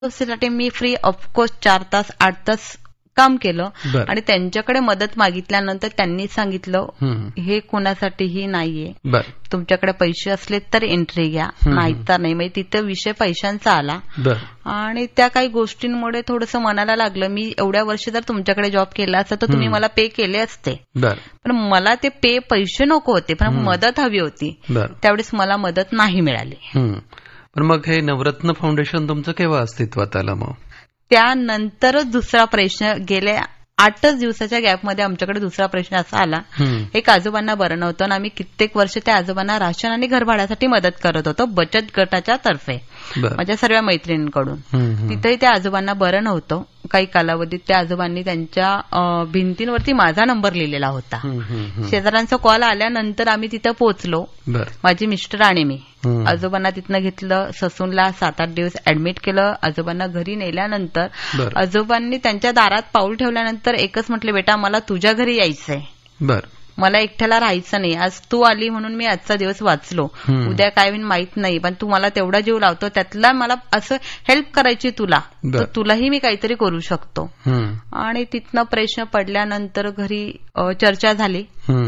साठी मी free of course 4 तास 8 तास काम केलं बर. आणि त्यांच्याकडे मदत मागितल्यानंतर त्यांनी सांगितलं हम्म. हे कोणासाठीही नाहीये, बर. तुमच्याकडे पैसे असले तर एंट्री घ्या, नाहीतर नाही. म्हणजे तिथं विषय पैशांचा आला बर. आणि त्या काही गोष्टींमुळे थोडंसं मनाला लागलं, मी एवढ्या वर्ष जर तुमच्याकडे जॉब केला असता तर तुम्ही मला पे केले असते, बर. पण मला ते पैसे नको होते, पण मदत हवी होती. बर. त्यावेळेस मला मदत नाही मिळाली. पण मग हे नवरत्न फाउंडेशन तुमचं केव्हा अस्तित्वात आलं मग? त्यानंतरच दुसरा प्रश्न, गेल्या 8च दिवसाच्या गॅपमध्ये आमच्याकडे दुसरा प्रश्न असा आला, एक आजोबांना बरं नव्हतं आणि आम्ही कित्येक वर्ष त्या आजोबांना राशन आणि घरभाड्यासाठी मदत करत होतो बचत गटाच्या तर्फे, बर. माझ्या सर्व मैत्रिणींकडून. तिथेही त्या आजोबांना बरं नव्हतं. काही कालावधीत त्या आजोबांनी त्यांच्या भिंतींवरती माझा नंबर लिहिलेला होता. शेजाऱ्यांचा कॉल आल्यानंतर आम्ही तिथं पोहोचलो, बर. माझी मिस्टर आणि मी. आजोबांना तिथनं घेतलं, ससूनला 7-8 दिवस ऍडमिट केलं. आजोबांना घरी नेल्यानंतर बर. आजोबांनी त्यांच्या दारात पाऊल ठेवल्यानंतर एकच म्हटले, बेटा मला तुझ्या घरी यायचंय, बर. मला एकट्याला राहायचं नाही. आज तू आली म्हणून मी आजचा दिवस वाचलो, उद्या काय होईल माहित नाही, पण तू मला तेवढा जीव लावतो, त्यातला मला असं हेल्प करायची तुला, तर तुलाही मी काहीतरी करू शकतो. आणि तिथनं प्रश्न पडल्यानंतर घरी चर्चा झाली.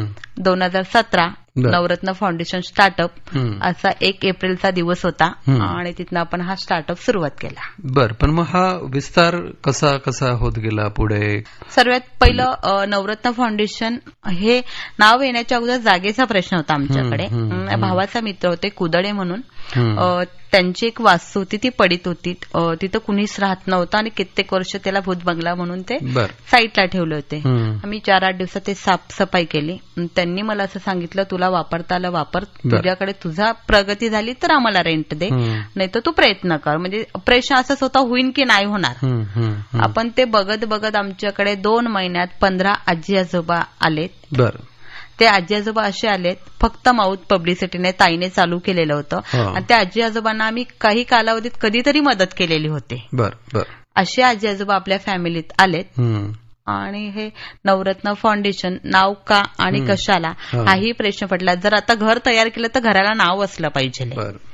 2017 नवरत्न फाउंडेशन स्टार्टअप असा 1 एप्रिलचा दिवस होता आणि तिथनं आपण हा स्टार्टअप सुरुवात केला. बर. पण मग हा विस्तार कसा कसा होत गेला पुढे? सर्वात पहिलं नवरत्न फाउंडेशन हे नाव येण्याच्या अगोदर जागेचा प्रश्न होता आमच्याकडे. भावाचा मित्र होते कुदळे म्हणून, त्यांची एक वास्तू होती, ती पडीत होती, तिथं कुणीच राहत नव्हतं आणि कित्येक वर्ष त्याला भूत बंगला म्हणून ते साईटला ठेवले होते. आम्ही 4-8 दिवसात ते साफसफाई केली. त्यांनी मला असं सांगितलं, तुला वापरता आलं वापर, तुझ्याकडे तुझा प्रगती झाली तर आम्हाला रेंट दे, नाही तर तू प्रयत्न कर. म्हणजे प्रश्न असाच होता, होईन की नाही होणार. आपण ते बघत बघत आमच्याकडे 2 महिन्यात 15 आजी आजोबा आलेत. बर. ते आजी आजोबा असे आलेत, फक्त माउथ पब्लिसिटीने ताईने चालू केलेलं होतं आणि त्या आजी आजोबांना आम्ही काही कालावधीत कधीतरी मदत केलेली होती. बर. बर. असे आजी आजोबा आपल्या फॅमिलीत आलेत. आणि हे नवरत्न फाउंडेशन नाव का आणि कशाला हाही प्रश्न पडला. जर आता घर तयार केलं तर घराला नाव असलं पाहिजे.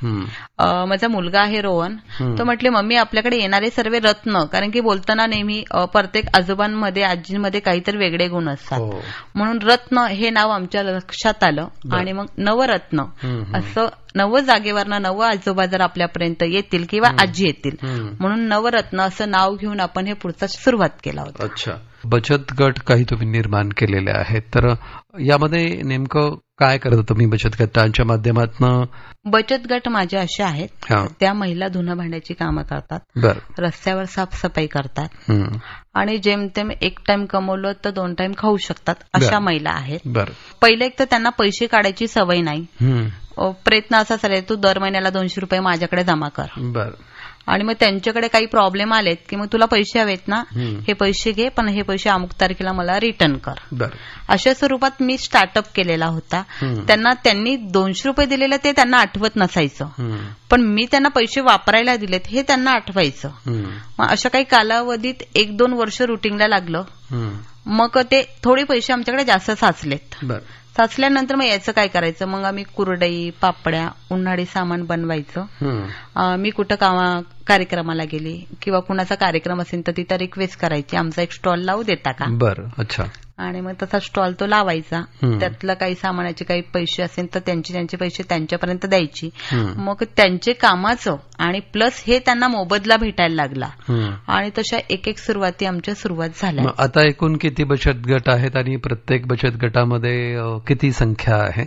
माझा मुलगा आहे रोहन, तो म्हटले, मम्मी आपल्याकडे येणारे सर्व रत्न, कारण की बोलताना नेहमी प्रत्येक आजोबांमध्ये आजींमध्ये काहीतरी वेगळे गुण असतात, म्हणून रत्न हे नाव आमच्या लक्षात आलं. आणि मग नवरत्न असं, नवं जागेवरनं नवं आजोबा जर आपल्यापर्यंत येतील किंवा आजी येतील, म्हणून नवरत्न असं नाव घेऊन आपण हे पुढचा सुरुवात केला होता. अच्छा. बचत गट काही तुम्ही निर्माण केलेले आहेत, तर यामध्ये नेमकं काय करता तुम्ही बचत गटांच्या माध्यमातून? बचत गट माझे असे आहेत, त्या महिला धुणं भांड्याची कामं करतात, रस्त्यावर साफसफाई करतात आणि जेमतेम 1 टाइम कमवलं तर 2 टाइम खाऊ शकतात, अशा महिला आहेत. पहिले एक तर त्यांना पैसे काढायची सवय नाही. प्रयत्न असा चालेल, तू दर महिन्याला 200 रुपये माझ्याकडे जमा कर. आणि मग त्यांच्याकडे काही प्रॉब्लेम आलेत की मग तुला पैसे हवेत ना, हे पैसे घे, पण हे पैसे अमुक तारखेला मला रिटर्न कर. अशा स्वरूपात मी स्टार्टअप केलेला होता. त्यांनी 200 रुपये दिलेले ते त्यांना आठवत नसायचं, पण मी त्यांना पैसे वापरायला दिलेत हे त्यांना आठवायचं. मग अशा काही कालावधीत 1-2 वर्ष रुटीनला लागलं. मग ते थोडे पैसे आमच्याकडे जास्त साचलेत. साचल्यानंतर मग याचं काय करायचं, मग आम्ही कुरडई, पापड्या, उन्हाळी सामान बनवायचं. मी कुठं कार्यक्रमाला गेली किंवा कुणाचा कार्यक्रम असेल तर तिथं रिक्वेस्ट करायची, आमचा एक स्टॉल लावू देता का. अच्छा. आणि मग तसा स्टॉल तो लावायचा. त्यातलं काही सामानाचे काही पैसे असेल तर त्यांचे पैसे त्यांच्यापर्यंत द्यायची. मग त्यांचे कामाचं आणि प्लस हे त्यांना मोबदला भेटायला लागला आणि तशा एक सुरुवाती आमच्या सुरुवात झाल्या. आता एकूण किती बचत गट आहेत आणि प्रत्येक बचत गटामध्ये किती संख्या आहे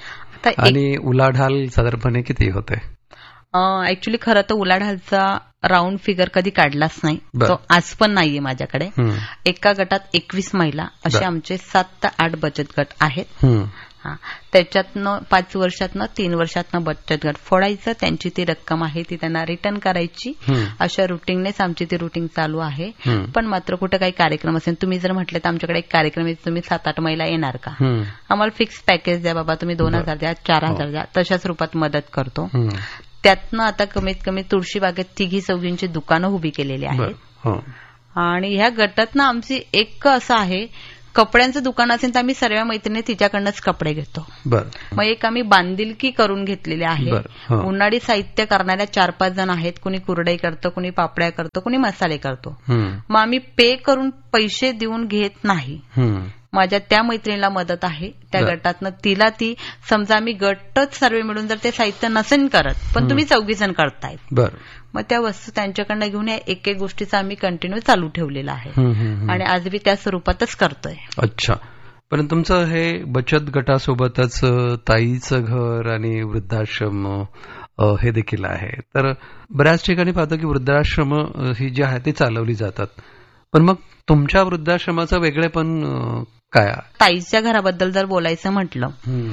आणि उलाढाल साधारणपणे किती होते? ऍक्च्युली खरं तर उलाढालचा राऊंड फिगर कधी काढलाच नाही, तो आज पण नाहीये माझ्याकडे. एका गटात 21 महिला असे आमचे 7 ते 8 बचत गट आहेत. त्याच्यातनं 5 वर्षातनं 3 वर्षातनं बचत गट फोडायचं, त्यांची ती रक्कम आहे ती त्यांना रिटर्न करायची. अशा रुटीननेच आमची ती रुटीन चालू आहे. पण मात्र कुठं काही कार्यक्रम असेल, तुम्ही जर म्हटलं तर आमच्याकडे एक कार्यक्रम आहे, तुम्ही 7-8 महिला येणार का, आम्हाला फिक्स पॅकेज द्या बाबा, तुम्ही 2000 द्या, 4000 द्या, तशाच रूपात मदत करतो. त्यातनं आता कमीत कमी तुळशीबागेत 3-4 दुकानं उभी केलेली आहेत. आणि ह्या गटातनं आमची एक असं आहे कपड्यांचं दुकान असेल तर आम्ही सर्व मैत्रिणी तिच्याकडनंच कपडे घेतो. मग एक आम्ही बांधिलकी करून घेतलेली आहे. उन्हाळी साहित्य करणाऱ्या 4-5 जण आहेत. कुणी कुरडई करतं, कुणी पापड्या करतं, कुणी मसाले करतो. मग आम्ही पे करून पैसे देऊन घेत नाही. माझ्या त्या मैत्रिणीला मदत आहे त्या गटातनं. तिला ती समजा आम्ही गटच सर्व मिळून जर ते साहित्य नसेल करत पण तुम्ही 4 जण करतायत, मग त्या वस्तू त्यांच्याकडनं घेऊन या एक गोष्टीचा आम्ही कंटिन्यू चालू ठेवलेला आहे आणि आज बी त्या स्वरूपातच करतोय. अच्छा. पण तुमचं हे बचत गटासोबतच ताईचं घर आणि वृद्धाश्रम हे देखील आहे. तर बऱ्याच ठिकाणी पाहतो की वृद्धाश्रम ही जी आहे ती चालवली जातात. पण मग तुमच्या वृद्धाश्रमाचं वेगळेपण काय? ताईच्या घराबद्दल जर बोलायचं म्हटलं,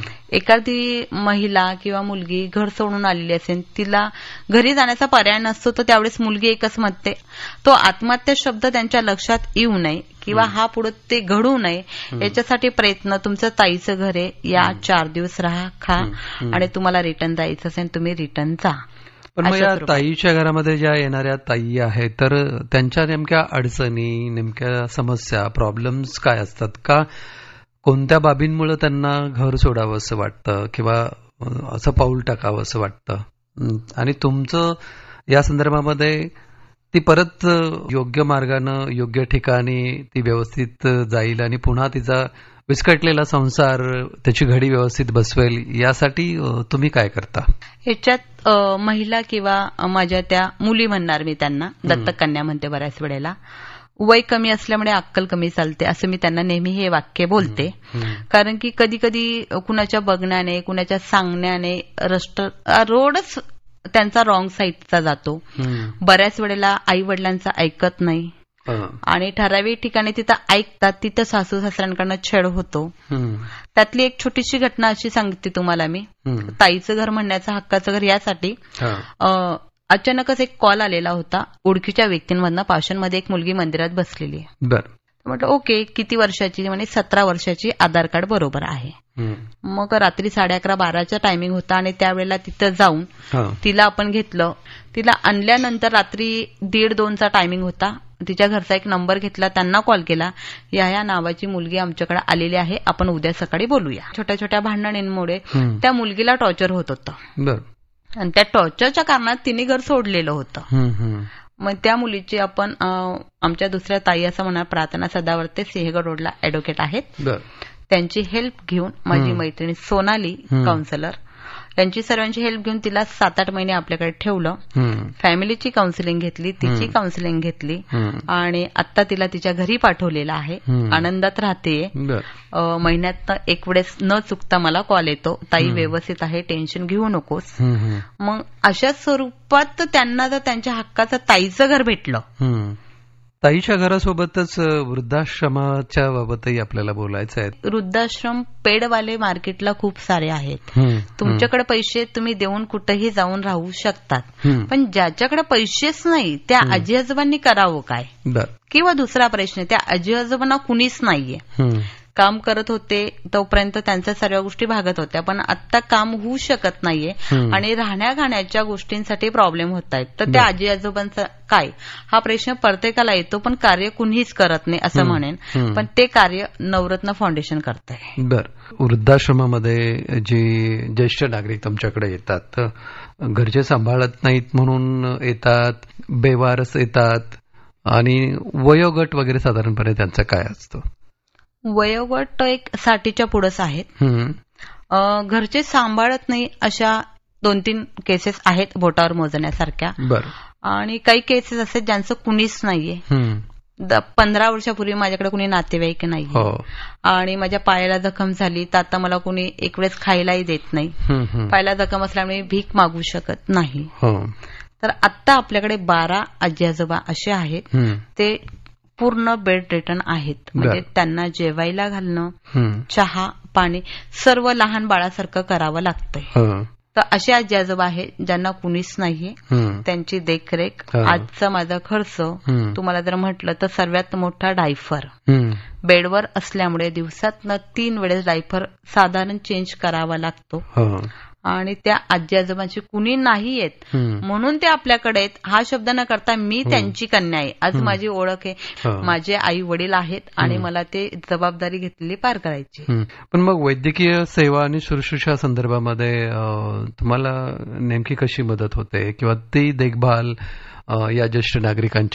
एखादी महिला किंवा मुलगी घर सोडून आलेली असेल, तिला घरी जाण्याचा पर्याय नसतो, तर त्यावेळेस मुलगी एकच म्हणते, तो आत्महत्या शब्द त्यांच्या लक्षात येऊ नये किंवा हा पुढे ते घडू नये याच्यासाठी प्रयत्न. तुमचं ताईचं घर आहे, या 4 दिवस राहा, खा आणि तुम्हाला रिटर्न जायचं असेल तुम्ही रिटर्न जा. पण मग या ताईच्या घरामध्ये ज्या येणाऱ्या ताई आहेत तर त्यांच्या नेमक्या अडचणी, नेमक्या समस्या, प्रॉब्लेम्स काय असतात? का कोणत्या बाबींमुळे त्यांना घर सोडावं असं वाटतं किंवा असं पाऊल टाकावं असं वाटतं? आणि तुमचं या संदर्भामध्ये ती परत योग्य मार्गानं योग्य ठिकाणी ती व्यवस्थित जाईल आणि पुन्हा तिचा विस्कटलेला संसार त्याची घडी व्यवस्थित बसवेल यासाठी तुम्ही काय करता? याच्यात महिला किंवा माझ्या त्या मुली म्हणणार मी त्यांना, दत्तक कन्या म्हणते बऱ्याच वेळेला, वय कमी असल्यामुळे अक्कल कमी चालते असं मी त्यांना नेहमी हे वाक्य बोलते. कारण की कधी कधी कुणाच्या बघण्याने, कुणाच्या सांगण्याने रोडच त्यांचा रॉंग साईडचा जातो. बऱ्याच वेळेला आई वडिलांचं ऐकत नाही आणि ठराविक ठिकाणी तिथं ऐकतात, तिथं सासू सासऱ्यांकडनं छेड होतो. त्यातली एक छोटीशी घटना अशी सांगते तुम्हाला मी. ताईचं घर म्हणण्याचं हक्काचं घर यासाठी अचानकच एक कॉल आलेला होता ओळखीच्या व्यक्तींमधनं. पावसांमध्ये एक मुलगी मंदिरात बसलेली आहे. म्हटलं ओके, किती वर्षाची? म्हणे 17 वर्षाची, आधार कार्ड बरोबर आहे. मग रात्री 11:30-12चा टायमिंग होता आणि त्यावेळेला तिथं जाऊन तिला आपण घेतलं. तिला आणल्यानंतर रात्री 1:30-2चा टायमिंग होता. तिच्या घरचा एक नंबर घेतला, त्यांना कॉल केला, या नावाची मुलगी आमच्याकडे आलेली आहे, आपण उद्या सकाळी बोलूया. छोट्या छोट्या भांडणांमुळे त्या मुलगीला टॉर्चर होत होतं आणि त्या टॉर्चरच्या कारणात तिने घर सोडलेलं होतं. मग त्या मुलीची आपण आमच्या दुसऱ्या ताई असं म्हणा, प्रार्थना सदावर्ते, सिंहगड रोडला ऍडव्होकेट आहेत, त्यांची हेल्प घेऊन माझी मैत्रिणी सोनाली काउन्सिलर यांची सर्वांची हेल्प घेऊन तिला 7-8 महिने आपल्याकडे ठेवलं. फॅमिलीची काउन्सिलिंग घेतली, तिची काउन्सिलिंग घेतली आणि आता तिला तिच्या घरी पाठवलेलं आहे. आनंदात राहतेय. महिन्यात एक वेळेस न चुकता मला कॉल येतो, ताई व्यवस्थित आहे, टेन्शन घेऊ नकोस. मग अशा स्वरूपात त्यांना जर त्यांच्या हक्काचं ताईचं घर भेटलं. ताईच्या घरासोबतच वृद्धाश्रमाच्या बाबतही आपल्याला बोलायचं आहे. वृद्धाश्रम पेडवाले मार्केटला खूप सारे आहेत. तुमच्याकडे पैसे तुम्ही देऊन कुठेही जाऊन राहू शकतात, पण ज्याच्याकडे पैसेच नाही त्या आजी आजोबांनी करावं काय? किंवा दुसरा प्रश्न, त्या आजी आजोबांना कुणीच नाहीये. काम करत होते तोपर्यंत त्यांच्या सर्व गोष्टी भागत होत्या, पण आता काम होऊ शकत नाहीये आणि राहण्या खाण्याच्या गोष्टींसाठी प्रॉब्लेम होत आहेत. तर त्या आजी आजोबांचा काय, हा प्रश्न प्रत्येकाला येतो, पण कार्य कुणीच करत नाही असं म्हणेन. पण ते कार्य नवरत्न फाउंडेशन करत आहे. बरं, वृद्धाश्रमामध्ये जे ज्येष्ठ नागरिक तुमच्याकडे येतात, घरचे सांभाळत नाहीत म्हणून येतात, बेवारस येतात, आणि वयोगट वगैरे साधारणपणे त्यांचं काय असतं? वयोगट एक 60च्या पुढंच आहेत. घरचे सांभाळत नाही अशा 2-3 केसेस आहेत बोटावर मोजण्यासारख्या. आणि काही केसेस असे ज्यांचं कुणीच नाहीये. 15 वर्षापूर्वी माझ्याकडे कुणी नातेवाईक नाहीये आणि माझ्या पायाला जखम झाली तर आता मला कुणी एक वेळेस खायलाही देत नाही. पायाला जखम असल्यामुळे भीक मागू शकत नाही. तर आता आपल्याकडे 12 आजी आजोबा असे आहेत, ते पूर्ण बेड रिटर्न आहेत. म्हणजे त्यांना जेवायला घालणं, चहा पाणी सर्व लहान बाळासारखं करावं लागतंय. तर असे आजी आजोबा आहेत ज्यांना कुणीच नाहीये, त्यांची देखरेख. आजचा माझा खर्च तुम्हाला जर म्हटलं तर सर्वात मोठा डायफर. बेडवर असल्यामुळे दिवसातनं 3 वेळेस डायफर साधारण चेंज करावा लागतो आणि त्या आजी आजोबांची कुणी नाही येत म्हणून ते आपल्याकडे आहेत हा शब्द न करता मी त्यांची कन्या आहे, आज माझी ओळख आहे, माझे आई वडील आहेत आणि मला ते जबाबदारी घेतलेली पार करायची. पण मग वैद्यकीय सेवा आणि शुश्रूषा संदर्भामध्ये तुम्हाला नेमकी कशी मदत होते किंवा ती देखभाल या ज्येष्ठ नागरिकांची